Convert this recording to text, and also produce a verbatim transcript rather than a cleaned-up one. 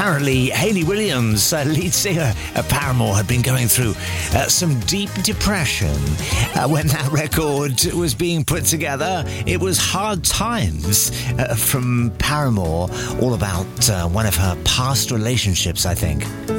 apparently Hayley Williams, uh, lead singer of Paramore, had been going through uh, some deep depression uh, when that record was being put together. It was Hard Times uh, from Paramore, all about uh, one of her past relationships, I think.